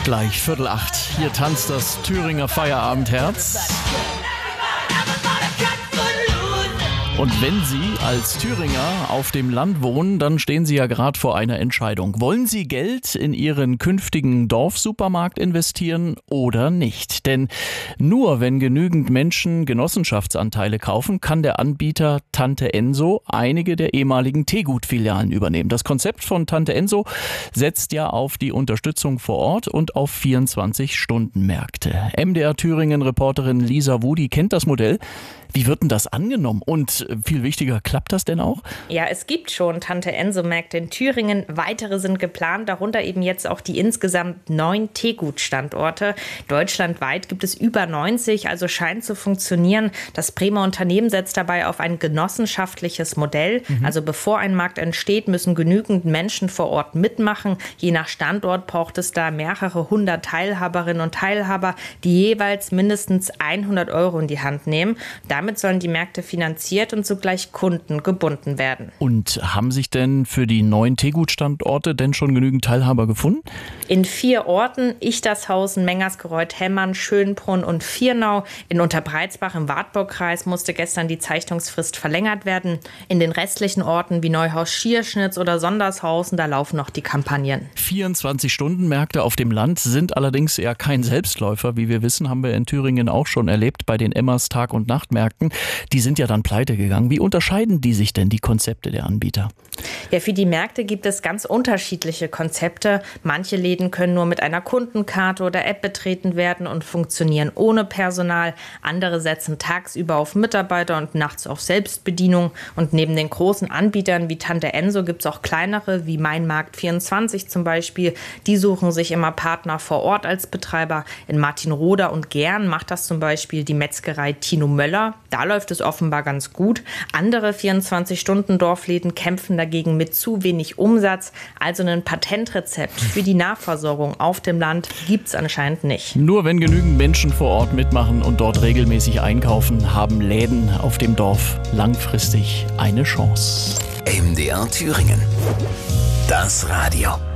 Gleich 7:45. Hier tanzt das Thüringer Feierabendherz. Und wenn Sie als Thüringer auf dem Land wohnen, dann stehen Sie ja gerade vor einer Entscheidung. Wollen Sie Geld in Ihren künftigen Dorfsupermarkt investieren oder nicht? Denn nur wenn genügend Menschen Genossenschaftsanteile kaufen, kann der Anbieter Tante Enso einige der ehemaligen Tegut-Filialen übernehmen. Das Konzept von Tante Enso setzt ja auf die Unterstützung vor Ort und auf 24-Stunden-Märkte. MDR Thüringen-Reporterin Lisa Wudi kennt das Modell. Wie wird denn das angenommen? Und viel wichtiger, klappt das denn auch? Ja, es gibt schon Tante-Enso-Märkte in Thüringen. Weitere sind geplant, darunter eben jetzt auch die insgesamt 9 Tegut-Standorte. Deutschlandweit gibt es über 90, also scheint zu funktionieren. Das Bremer Unternehmen setzt dabei auf ein genossenschaftliches Modell. Also bevor ein Markt entsteht, müssen genügend Menschen vor Ort mitmachen. Je nach Standort braucht es da mehrere hundert Teilhaberinnen und Teilhaber, die jeweils mindestens 100 € in die Hand nehmen. Damit sollen die Märkte finanziert und zugleich Kunden gebunden werden. Und haben sich denn für die 9 Tegut-Standorte denn schon genügend Teilhaber gefunden? In 4 Orten, Ichtershausen, Mengersgereuth, Hemmern, Schönbrunn und Viernau. In Unterbreizbach im Wartburgkreis musste gestern die Zeichnungsfrist verlängert werden. In den restlichen Orten wie Neuhaus-Schierschnitz oder Sondershausen, da laufen noch die Kampagnen. 24-Stunden-Märkte auf dem Land sind allerdings eher kein Selbstläufer. Wie wir wissen, haben wir in Thüringen auch schon erlebt bei den Emmers Tag- und Nachtmärkten. Die sind ja dann pleite gegangen. Wie unterscheiden die sich denn, die Konzepte der Anbieter? Ja, für die Märkte gibt es ganz unterschiedliche Konzepte. Manche Läden können nur mit einer Kundenkarte oder App betreten werden und funktionieren ohne Personal. Andere setzen tagsüber auf Mitarbeiter und nachts auf Selbstbedienung. Und neben den großen Anbietern wie Tante Enso gibt es auch kleinere, wie Mein Markt 24 zum Beispiel. Die suchen sich immer Partner vor Ort als Betreiber. In Martinroda und Gern macht das zum Beispiel die Metzgerei Tino Möller. Da läuft es offenbar ganz gut. Andere 24-Stunden-Dorfläden kämpfen dagegen mit zu wenig Umsatz. Also ein Patentrezept für die Nahversorgung auf dem Land gibt es anscheinend nicht. Nur wenn genügend Menschen vor Ort mitmachen und dort regelmäßig einkaufen, haben Läden auf dem Dorf langfristig eine Chance. MDR Thüringen. Das Radio.